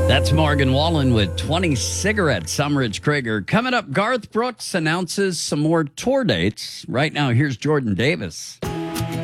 That's Morgan Wallen with 20 Cigarettes. I'm Rich Krieger. Coming up, Garth Brooks announces some more tour dates. Right now, here's Jordan Davis.